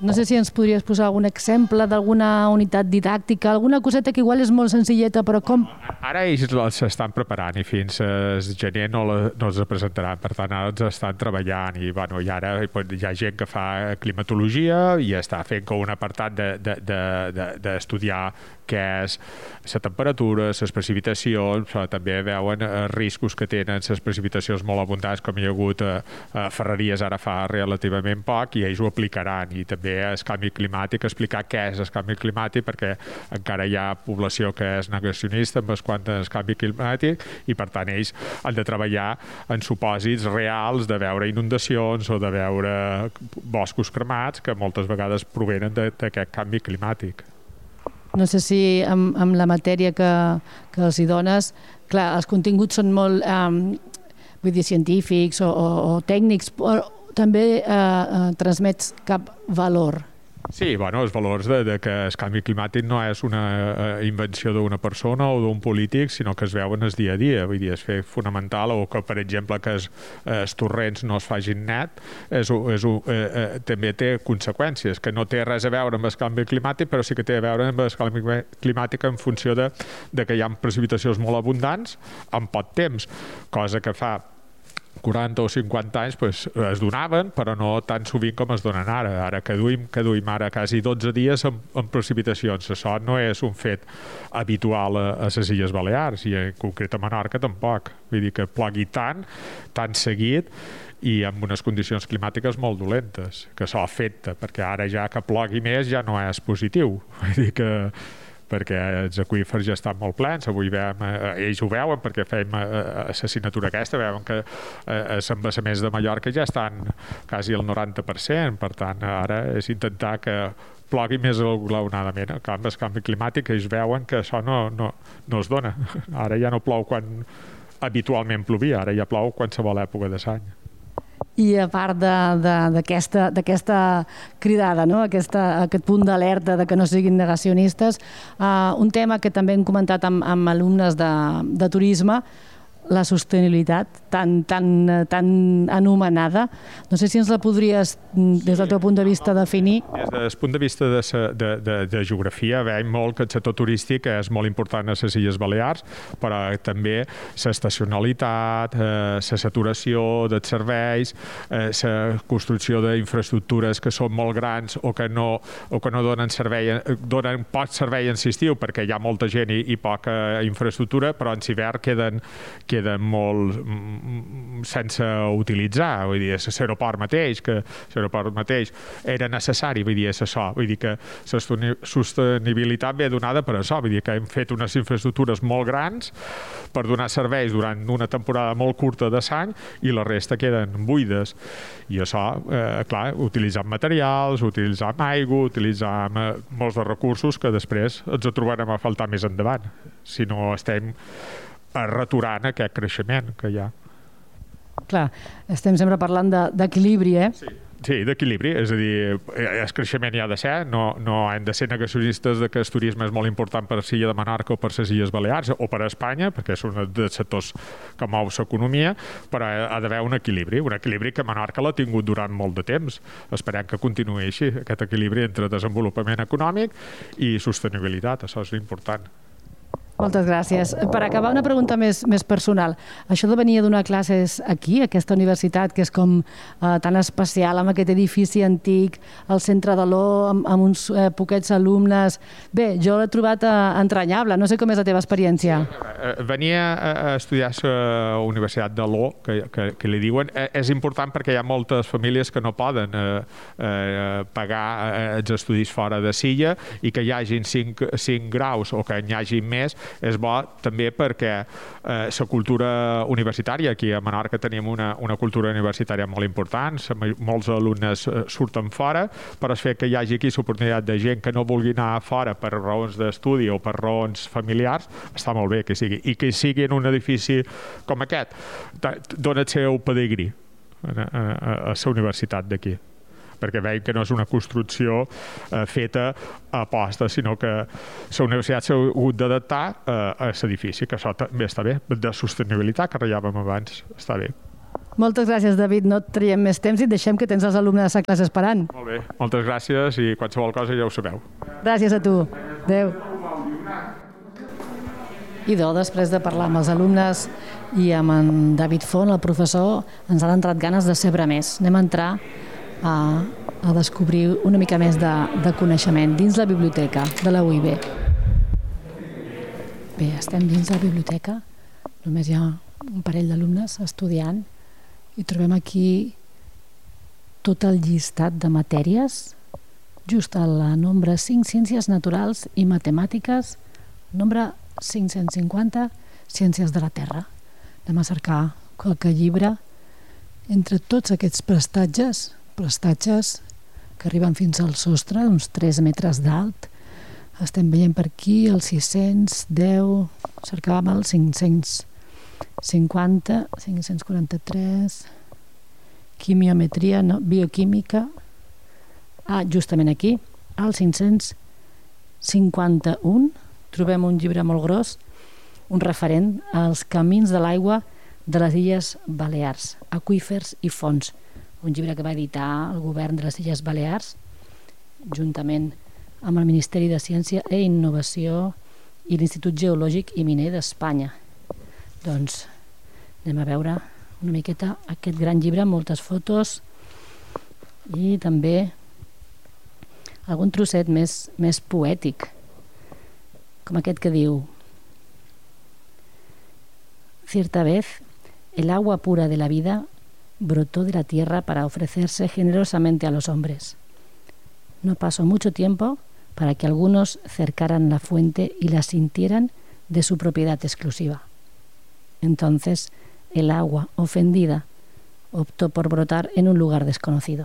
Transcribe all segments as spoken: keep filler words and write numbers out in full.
No sé si ens podries posar algun exemple d'alguna unitat didàctica, alguna coseta que igual és molt senzilleta, però com... Ara ells s'estan preparant i fins a gener no, la, no els presentaran, per tant ara els estan treballant i, bueno, i ara hi ha gent que fa climatologia i està fent com un apartat d'estudiar de, de, de, què és la temperatura, les precipitacions, però també veuen riscos que tenen les precipitacions molt abundants, com hi ha hagut a, a Ferreries ara fa relativament poc, i ells ho aplicaran. I també el canvi climàtic, explicar què és el canvi climàtic, perquè encara hi ha població que és negacionista amb el quant al canvi climàtic, i per tant ells han de treballar en supòsits reals de veure inundacions o de veure boscos cremats que moltes vegades provenen d'aquest canvi climàtic. No sé si amb, amb la matèria que, que els hi dones, clar, els continguts són molt eh, vull dir, científics o, o, o tècnics, però també eh, eh, transmets cap valor. Sí, bueno, els valors de, de que el canvi climàtic no és una uh, invenció d'una persona o d'un polític, sinó que es veuen el dia a dia. Vull dir, és fer fonamental, o que, per exemple, que els, els torrents no es facin net, és, és, uh, uh, també té conseqüències, que no té res a veure amb el canvi climàtic, però sí que té a veure amb el canvi climàtic en funció de, de que hi ha precipitacions molt abundants en poc temps, cosa que fa quaranta o cinquanta anys pues, es donaven, però no tan sovint com es donen ara. Ara que duim, que duim ara quasi dotze dies amb, amb precipitacions. Això no és un fet habitual a, a les Illes Balears, i en concret a Menorca tampoc. Vull dir que plogui tant, tan seguit, i amb unes condicions climàtiques molt dolentes, que això afecta, perquè ara ja que plogui més ja no és positiu. Vull dir que perquè els aqüífers ja estan molt plens. Avui veiem, eh, ells ho veuen perquè fem l'assignatura aquesta, veuen que eh, els embassaments de Mallorca ja estan quasi al noranta per cent, per tant ara és intentar que plogui més esglaonadament. En canvi, el canvi climàtic, ells veuen que això no, no, no es dona. Ara ja no plou quan habitualment plovia, ara ja plou qualsevol època de l'any. I a part d'aquesta cridada, no? Aquesta, aquest punt d'alerta de que no siguin negacionistes, uh, un tema que també hem comentat amb, amb alumnes de, de turisme, la sostenibilitat tan, tan, tan anomenada. No sé si ens la podries, des del teu punt de vista, definir. Des del punt de vista de, de, de, de geografia, veiem molt que el sector turístic és molt important a les Illes Balears, però també l'estacionalitat, eh, la saturació dels serveis, eh, la construcció d'infraestructures que són molt grans o que no, o que no donen servei, donen poc servei en l'estiu perquè hi ha molta gent i, i poca infraestructura, però en l'hivern queden queden molt sense utilitzar. Vull dir, l'aeroport mateix, que l'aeroport mateix era necessari, vull dir, és això. Vull dir que la sostenibilitat ve donada per això, vull dir que hem fet unes infraestructures molt grans per donar serveis durant una temporada molt curta de l'any i la resta queden buides. I això, eh, clar, utilitzant materials, utilitzant aigua, utilitzant eh, molts de recursos que després ens trobarem a faltar més endavant, si no estem returant aquest creixement que hi ha. Clar, estem sempre parlant d'equilibri, eh? Sí, sí, d'equilibri, és a dir, el creixement hi ha de ser, no, no hem de ser negacionistes de que el turisme és molt important per a l'illa de Menorca o per les Illes Balears o per a Espanya, perquè és un dels sectors que mou l'economia, però ha d'haver un equilibri, un equilibri que Menorca l'ha tingut durant molt de temps. Esperem que continuï així, aquest equilibri entre desenvolupament econòmic i sostenibilitat, això és important. Moltes gràcies. Per acabar, una pregunta més, més personal. Això de venir a donar classes aquí, a aquesta universitat, que és com eh, tan especial, amb aquest edifici antic, al centre de l'O, amb, amb uns eh, poquets alumnes... Bé, jo l'he trobat eh, entranyable. No sé com és la teva experiència. Venia a estudiar a la Universitat de l'O, que, que, que li diuen, és important perquè hi ha moltes famílies que no poden eh, eh, pagar els estudis fora de Silla i que hi hagin cinc, cinc graus o que n'hi hagi més és bo també perquè eh, la cultura universitària, aquí a Menorca tenim una, una cultura universitària molt important, molts alumnes surten fora, però es fa que hi hagi aquí l'oportunitat de gent que no vulgui anar fora per raons d'estudi o per raons familiars, està molt bé que sigui. I que sigui en un edifici com aquest, dona el seu pedigrí a, a, a la universitat d'aquí, perquè veiem que no és una construcció eh, feta a posta, sinó que la universitat s'ha hagut d'adaptar eh, a l'edifici, que això també està bé, de sostenibilitat que rellàvem abans, està bé. Moltes gràcies, David. No et traiem més temps i et deixem que tens els alumnes a classe esperant. Molt bé, moltes gràcies i qualsevol cosa ja ho sabeu. Gràcies a tu. Adéu. Idò, després de parlar amb els alumnes i amb en David Font, el professor, ens han entrat ganes de saber més. Anem a entrar a, a descobrir una mica més de, de coneixement dins la biblioteca de la U I B. Bé, estem dins la biblioteca. Només hi ha un parell d'alumnes estudiant i trobem aquí tot el llistat de matèries, just a la nombre cinc, ciències naturals i matemàtiques, nombre cinc-cents cinquanta, ciències de la Terra. Anem a cercar qualque llibre entre tots aquests prestatges, prestatges que arriben fins al sostre, uns tres metres d'alt. Estem veient per aquí el sis-cents deu, cercàvem el cinc-cents cinquanta, cinc-cents quaranta-tres, quimiometria, no, bioquímica. Ah, justament aquí, al cinc-cents cinquanta-un, trobem un llibre molt gros, un referent als camins de l'aigua de les Illes Balears, aqüífers i fonts. Un llibre que va editar el govern de les Illes Balears, juntament amb el Ministeri de Ciència i Innovació i l'Institut Geològic i Miner d'Espanya. Doncs anem a veure una miqueta aquest gran llibre, moltes fotos i també algun trosset més, més poètic, com aquest que diu: Cierta vez, el agua pura de la vida brotó de la tierra para ofrecerse generosamente a los hombres. No pasó mucho tiempo para que algunos cercaran la fuente y la sintieran de su propiedad exclusiva. Entonces, el agua, ofendida, optó por brotar en un lugar desconocido.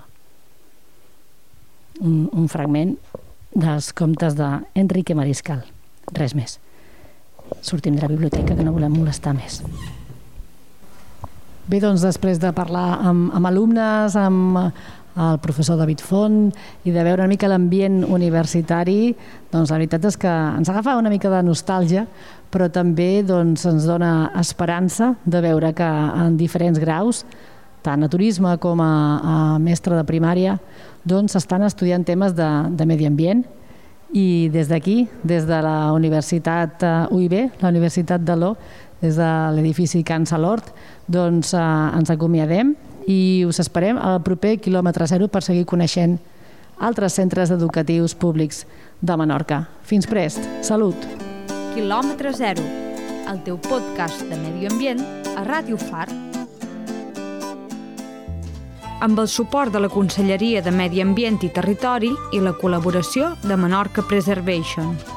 Un, un fragment dels contes d'Enrique Mariscal. Res més. Sortim de la biblioteca, que no volem molestar més. Bé, doncs, després de parlar amb, amb alumnes, amb el professor David Font i de veure una mica l'ambient universitari, doncs la veritat és que ens agafa una mica de nostàlgia, però també doncs, ens dona esperança de veure que en diferents graus, tant a turisme com a, a mestre de primària, doncs s'estan estudiant temes de, de medi ambient i des d'aquí, des de la Universitat U I B, la Universitat de l'O, des de l'edifici Can Salort, doncs eh, ens acomiadem i us esperem al proper quilòmetre zero per seguir coneixent altres centres educatius públics de Menorca. Fins prest. Salut. Quilòmetre zero, el teu podcast de medi ambient a Ràdio Far. Amb el suport de la Conselleria de Medi Ambient i Territori i la col·laboració de Menorca Preservation.